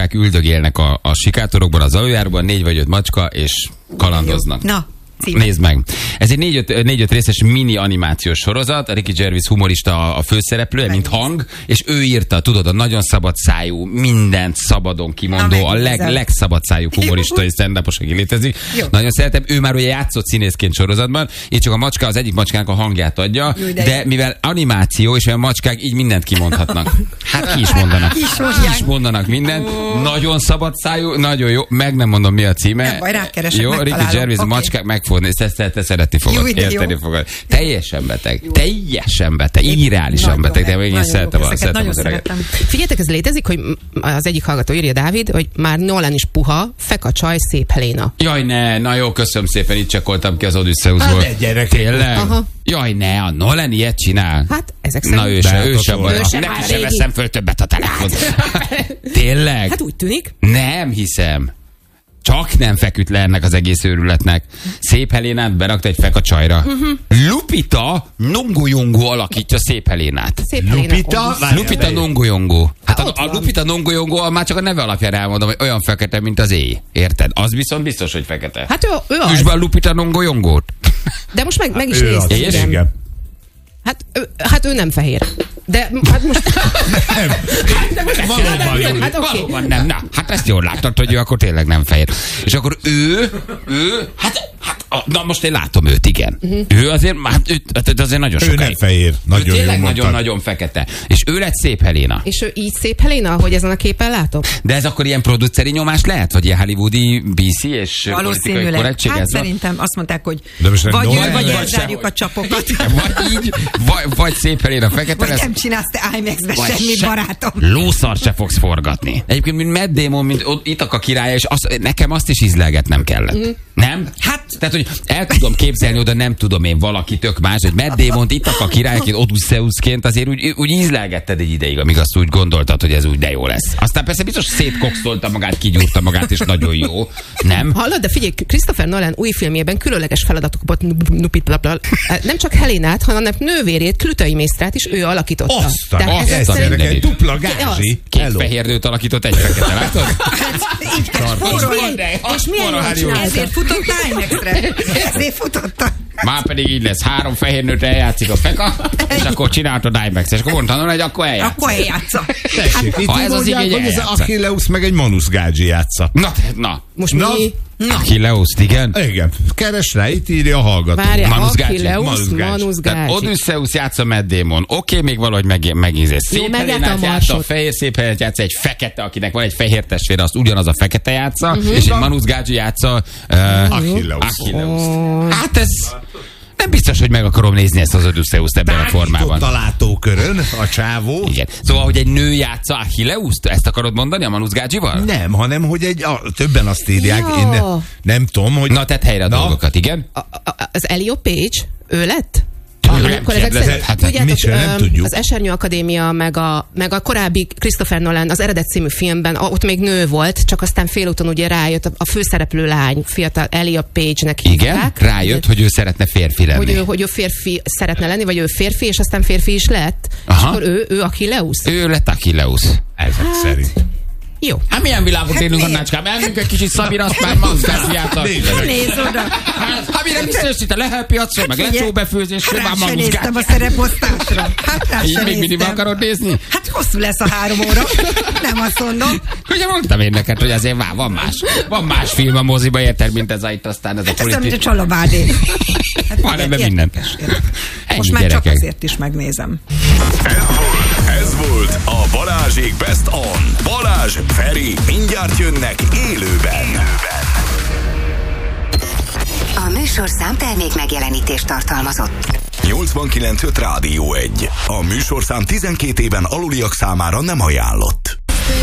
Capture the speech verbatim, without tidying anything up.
macskák üldögélnek a, a sikátorokban, az aluljáróban, négy vagy öt macska, és kalandoznak. Na. Nézd meg. Ez egy négy-öt részes mini animációs sorozat, a Ricky Gervais humorista a főszereplője, mint hang, és ő írta, tudod, a nagyon szabad szájú, mindent szabadon kimondó, a leg, legszabad szájú humorista és stand-upos, aki létezik. Jó. Nagyon szeretem. Ő már ugye játszott színészként sorozatban, így csak a macska, az egyik macskának a hangját adja, jó, de, de mivel animáció, és olyan macskák így mindent kimondhatnak. Hát ki is mondanak. Ki is, ki is mondanak mindent. Oh. Nagyon szabad szájú, nagyon jó. Meg nem mondom, mi a címe. Nem baj, rákeresek, jó, Ricky Gervais okay. Macskák meg Ezt te, te szeretni fogod, jó, érteni fogod. Teljesen beteg, jó. teljesen beteg, irreálisan beteg, de én szeretem a szeretem. Figyeljetek, ez létezik, hogy az egyik hallgató írja, Dávid, hogy már Nolan is puha, fek a csaj, szép Helena. Jaj, ne, na jó, köszönöm szépen, itt csekkoltam ki az Odysseusból. Hát, gyerek, tényleg? Aha. Jaj, ne, a Nolan ilyet csinál. Hát, ezek szerint. Na ő se, ő sem van. Neki sem veszem föl többet a telefont. Tényleg? Hát úgy tűnik. Nem hiszem. Csak nem feküdt le ennek az egész őrületnek. Szép Helénát berakta egy fek a csajra. Uh-huh. Lupita Nyong'o alakítja Szép Helénát. Szép Lupita? Lupita Nyong'o. Hát a, a Lupita Nyong'o már csak a neve alapján elmondom, hogy olyan fekete, mint az éj. Érted? Az viszont biztos, hogy fekete. Hát ő, ő az. Üsd be a Lupita Nyong'ót. De most meg, meg is néztem. Igen. Hát ő, hát ő nem fehér. De hát most... nem. De most valóban, nem, hát okay. Valóban nem. Na, hát ezt jól láttad, hogy ő akkor tényleg nem fehér. És akkor ő, ő, hát, hát na most én látom őt, igen. Uh-huh. Ő azért, hát ő, azért nagyon sokáig. Ő nem fehér. Nagyon ő tényleg nagyon-nagyon fekete. És ő lett Szép Helena. És ő így Szép Helena, ahogy ezen a képen látom? De ez akkor ilyen produceri nyomás lehet? Vagy ilyen hollywoodi bé cé és politikai korrektség? Hát szerintem azt mondták, hogy vagy ő, vagy elzárjuk a csapokat. Vagy így, vagy, vagy Szép Helena fekete vagy lesz. Nem csinálsz te IMAX-be semmit, se, barátom. Lószart se fogsz forgatni. Egyébként, mint Matt Damon, mint Ithaca királya, és az, nekem azt is ízlelgetnem kellett. Mm. Nem? Hát, tehát, hogy el tudom képzelni oda, nem tudom én, valaki tök más, hogy Matt Damon-t Ithaca királyként, Odysseusként azért úgy, úgy ízlelgetted egy ideig, amíg azt úgy gondoltad, hogy ez úgy de jó lesz. Aztán persze biztos szétkokszolta magát, kigyúrta magát, és nagyon jó. Nem? Hallod, de figyelj, Christopher Nolan új filmjében különleges feladatokat nem csak Helénát, hanem nővérét, Klütai Mésztrát is ő alakította. Aztán, azt ez szerint egy dupla gázsi. Két fehérnőt alakított, egy fekete, látod? És milyen jól ezért futott IMAX-re. Ezért futotta. Már pedig így lesz, három fehérnőt eljátszik a feka, és akkor csináltad IMAX-et, és akkor mondtam, hogy akkor eljátsza. Akkor eljátsza. Tessék, itt ha ez az így, hogy ez Achilleus meg egy Manus Gágyi játsza. Na, na. Most na, mi? Na. Achilleus, igen? Igen. Keres rá, itt írja a hallgató. Várjál, Achilleus, Manus Gágyi. Odysseus játsza Matt Damon. Oké, okay, még valahogy meg, megízés. Szép Helénát játsza, a fehér Szép Helénát játsza, egy fekete, akinek van egy fehér testvére, azt ugyanaz a fekete játsza, uh-huh. és egy Manus Gágyi játsza uh, Achilleus. Achilleus. Oh. Hát ez... Nem biztos, hogy meg akarom nézni ezt az Odysseust ebben a formában. A látókörön, a csávó. Igen. Szóval, hogy egy nő játsza Achilleust? Ezt akarod mondani a Manus Gágyival? Nem, hanem, hogy egy, a, többen azt írják, ja. Én ne, nem tudom, hogy... Na, tedd helyre a Na. dolgokat, igen? A, a, az Elio Page, ő lett? Akkor ezek szerint, hát, tudjátok, nem tudjuk. Az Esernyő Akadémia, meg a, meg a korábbi Christopher Nolan, az Eredet című filmben, ott még nő volt, csak aztán félúton ugye rájött a, a főszereplő lány, fiatal Elia Page-nek hívták. Igen? Rájött, hogy ő szeretne férfi lenni. Hogy ő, hogy ő férfi szeretne lenni, vagy ő férfi, és aztán férfi is lett. Aha. És akkor ő, ő Achilleus? Ő lett Achilleus. Ezek hát, szerint. Jó. Hát milyen világot hát élünk, Annácskám? Elmünk egy kicsit Szabira, azt már Manusgágyi játszott. Nézd oda. Hát mire biztos itt a lehelpiacról, meg lecsóbefőzésről, már Manusgágyi. Rá se néztem a szereposztásra. Hát rá így még mindig akarod nézni? Hát hosszú lesz a három óra. Nem azt mondom. Ugye mondtam én neked, hogy azért már van más. Van más film a moziba, érted, mint ez a itt aztán ez a politik. Hát ez a Csalabádé. Van ebben minden. Most már csak azért is megnézem. Ez volt a Balázsék Best On. Balázs, Feri, mindjárt jönnek élőben. A műsorszám termék megjelenítést tartalmazott. nyolcvankilenc öt Rádió egy. A műsorszám tizenkét éven aluliak számára nem ajánlott.